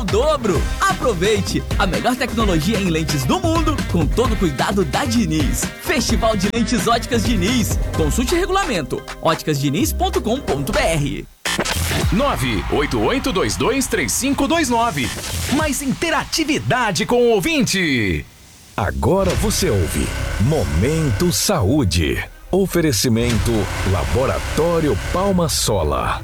dobro. Aproveite a melhor tecnologia em lentes do mundo com todo o cuidado da Diniz. Festival de Lentes Óticas Diniz. Consulte regulamento óticasdiniz.com.br. 988223529. Mais interatividade com o ouvinte. Agora você ouve Momento Saúde. Oferecimento Laboratório Palma Sola.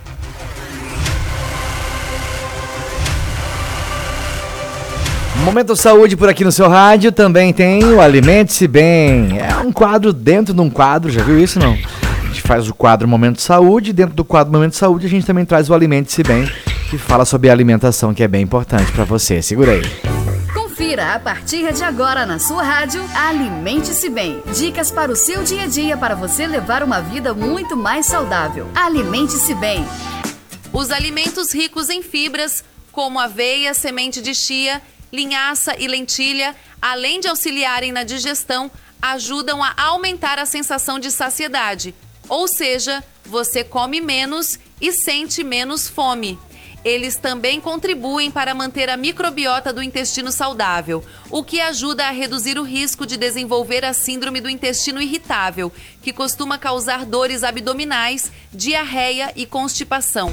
Momento Saúde por aqui no seu rádio. Também tem o Alimente-se Bem. É um quadro dentro de um quadro, já viu isso não? A gente faz o quadro Momento Saúde. Dentro do quadro Momento Saúde a gente também traz o Alimente-se Bem, que fala sobre a alimentação, que é bem importante para você. Segura aí. Confira a partir de agora na sua rádio Alimente-se Bem. Dicas para o seu dia a dia para você levar uma vida muito mais saudável. Alimente-se Bem. Os alimentos ricos em fibras, como aveia, semente de chia, linhaça e lentilha, além de auxiliarem na digestão, ajudam a aumentar a sensação de saciedade. Ou seja, você come menos e sente menos fome. Eles também contribuem para manter a microbiota do intestino saudável, o que ajuda a reduzir o risco de desenvolver a síndrome do intestino irritável, que costuma causar dores abdominais, diarreia e constipação.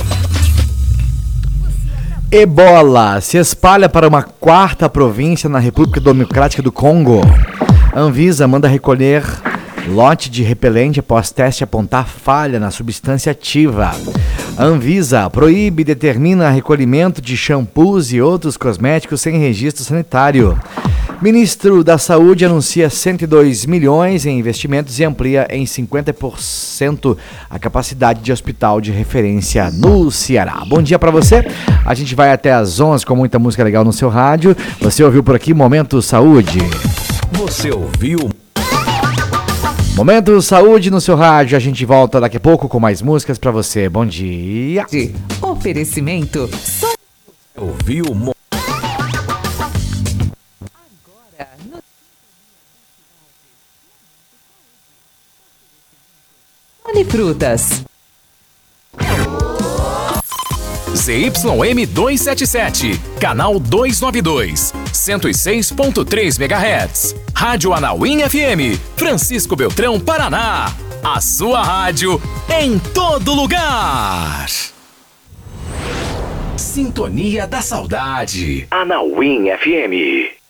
Ebola se espalha para uma quarta província na República Democrática do Congo. Anvisa manda recolher lote de repelente após teste apontar falha na substância ativa. Anvisa proíbe e determina recolhimento de shampoos e outros cosméticos sem registro sanitário. Ministro da Saúde anuncia 102 milhões em investimentos e amplia em 50% a capacidade de hospital de referência no Ceará. Bom dia para você. A gente vai até às 11 com muita música legal no seu rádio. Você ouviu por aqui Momento Saúde. Você ouviu Momento Saúde no seu rádio. A gente volta daqui a pouco com mais músicas para você. Bom dia. Oferecimento. Ouviu Frutas. ZYM 277, canal 292, 106.3 MHz. Rádio Anauim FM, Francisco Beltrão, Paraná. A sua rádio em todo lugar. Sintonia da Saudade. Anauim FM.